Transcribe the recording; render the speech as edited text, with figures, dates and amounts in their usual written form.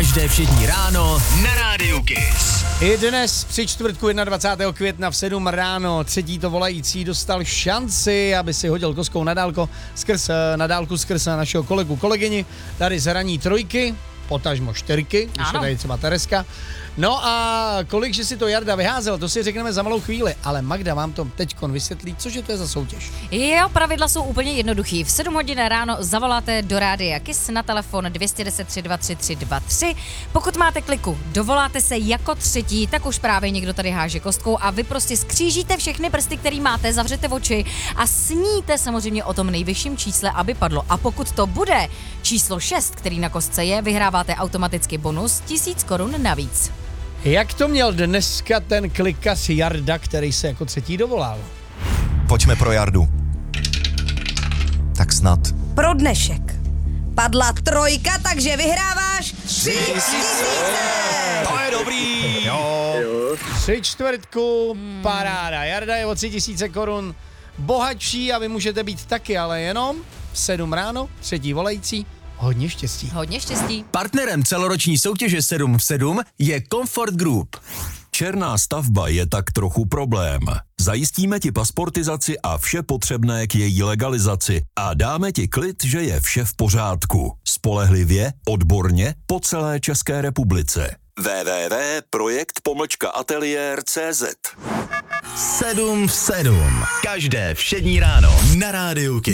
Každé všední ráno na Rádiu Kiss. I dnes při čtvrtku 21. května v 7 ráno třetí to volající dostal šanci, aby si hodil kostkou na dálku skrz našeho kolegyni tady z ranní trojky, potažmo čtyřky, když je tady třeba Tereska. No a kolik, že si to Jarda vyházel, to si řekneme za malou chvíli, ale Magda vám to teďkon vysvětlí, cože to je za soutěž. Jo, pravidla jsou úplně jednoduchý. V 7 hodin ráno zavoláte do Rádia Kiss na telefon 210 323 323. Pokud máte kliku, dovoláte se jako třetí, tak už právě někdo tady háže kostkou a vy prostě skřížíte všechny prsty, který máte, zavřete oči a sníte samozřejmě o tom nejvyšším čísle, aby padlo. A pokud to bude číslo 6, který na kostce je, vyhráváte automaticky bonus 1000 korun navíc. Jak to měl dneska ten klikař Jarda, který se jako třetí dovolal? Pojďme pro Jardu. Tak snad. Pro dnešek padla trojka, takže vyhráváš 3000. To je dobrý. Jo. 3/4, paráda. Jarda je o 3000 korun bohatší a vy můžete být taky, ale jenom v 7 ráno, třetí volající. Hodně štěstí. Hodně štěstí. Partnerem celoroční soutěže 7 v 7 je Comfort Group. Černá stavba je tak trochu problém. Zajistíme ti pasportizaci a vše potřebné k její legalizaci a dáme ti klid, že je vše v pořádku. Spolehlivě, odborně, po celé České republice. www.projekt-ateliér.cz 7 v 7. Každé všední ráno na Rádiu Kiss.